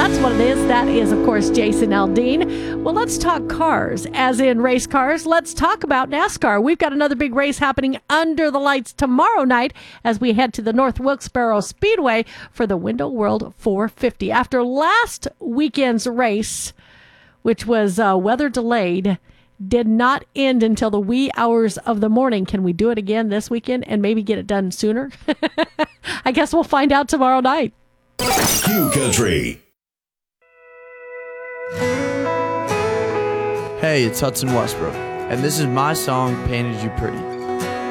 that's what it is. That is, of course, Jason Aldean. Well, let's talk cars, as in race cars. Let's talk about NASCAR. We've got another big race happening under the lights tomorrow night as we head to the North Wilkesboro Speedway for the Window World 450. After last weekend's race, which was weather delayed, did not end until the wee hours of the morning. Can we do it again this weekend and maybe get it done sooner? I guess we'll find out tomorrow night. Q Country. Hey, it's Hudson Westbrook, and this is my song, Painted You Pretty.